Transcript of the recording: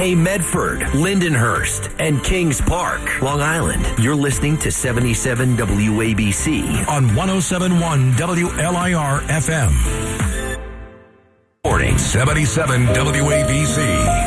Hay Medford, Lindenhurst, and Kings Park, Long Island. You're listening to 77 WABC on 107.1 WLIR FM. 77 WABC.